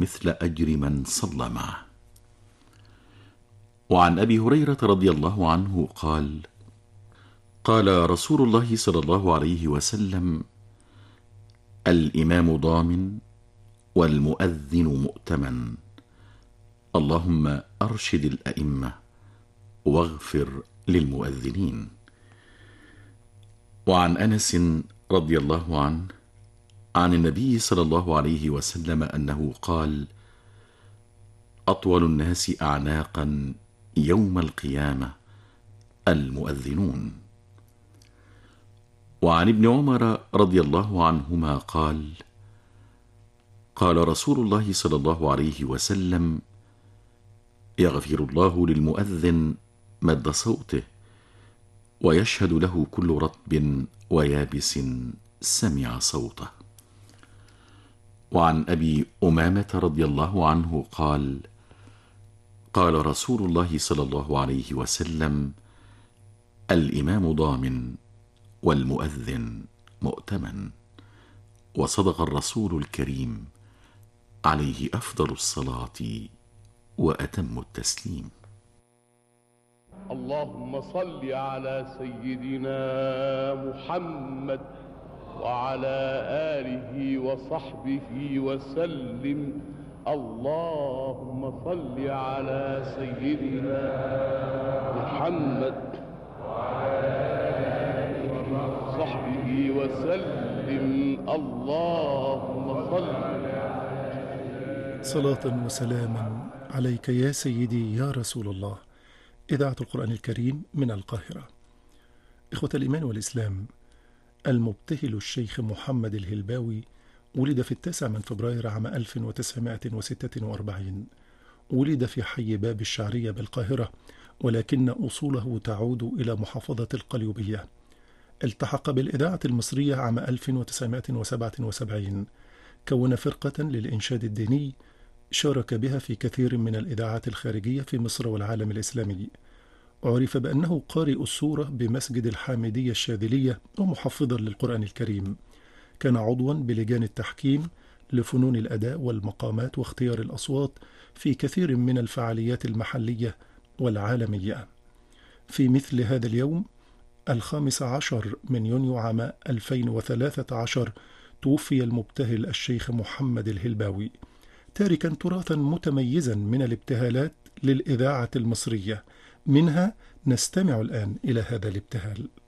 مثل أجر من صلى معه. وعن أبي هريرة رضي الله عنه قال: قال رسول الله صلى الله عليه وسلم: الإمام ضامن والمؤذن مؤتمن، اللهم أرشد الأئمة واغفر للمؤذنين. وعن أنس رضي الله عنه عن النبي صلى الله عليه وسلم أنه قال: أطول الناس أعناقا يوم القيامة المؤذنون. وعن ابن عمر رضي الله عنهما قال: قال رسول الله صلى الله عليه وسلم: يغفر الله للمؤذن مد صوته، ويشهد له كل رطب ويابس سمع صوته. وعن أبي أمامة رضي الله عنه قال: قال رسول الله صلى الله عليه وسلم: الإمام ضامن والمؤذن مؤتمن. وصدق الرسول الكريم عليه أفضل الصلاة وأتم التسليم. اللهم صل على سيدنا محمد وعلى آله وصحبه وسلم. اللهم صل على سيدنا محمد وعلى آله وصحبه وسلم. اللهم صل. صلاة وسلاما عليك يا سيدي يا رسول الله. إذاعة القرآن الكريم من القاهرة. إخوة الإيمان والإسلام، المبتهل الشيخ محمد الهلباوي ولد في 9 فبراير عام 1946. ولد في حي باب الشعرية بالقاهرة، ولكن أصوله تعود إلى محافظة القليوبية. التحق بالإذاعة المصرية عام 1977. كون فرقة للإنشاد الديني شارك بها في كثير من الإذاعات الخارجية في مصر والعالم الإسلامي. عرف بأنه قارئ السورة بمسجد الحامدية الشاذلية ومحفظا للقرآن الكريم. كان عضوا بلجان التحكيم لفنون الأداء والمقامات واختيار الأصوات في كثير من الفعاليات المحلية والعالمية. في مثل هذا اليوم 15 من يونيو عام 2013 توفي المبتهل الشيخ محمد الهلباوي، تاركا تراثا متميزا من الابتهالات للإذاعة المصرية. منها نستمع الآن إلى هذا الابتهال.